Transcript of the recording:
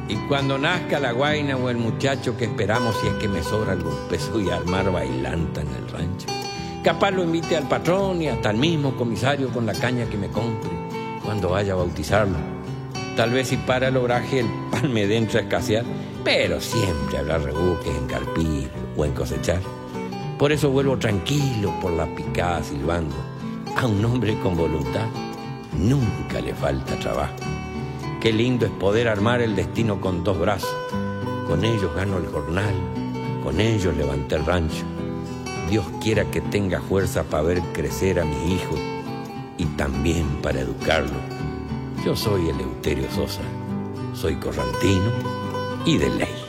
Y cuando nazca la guaina o el muchacho que esperamos, si es que me sobra algún peso, y armar bailanta en el rancho. Capaz lo invite al patrón y hasta al mismo comisario con la caña que me compre cuando vaya a bautizarlo. Tal vez si para el obraje el pan me dé a escasear, pero siempre habrá rebuques en carpir o en cosechar. Por eso vuelvo tranquilo por la picada silbando. A un hombre con voluntad nunca le falta trabajo. Qué lindo es poder armar el destino con dos brazos. Con ellos gano el jornal, con ellos levanté el rancho. Dios quiera que tenga fuerza para ver crecer a mis hijos y también para educarlos. Yo soy Eleuterio Sosa, soy corrantino y de ley.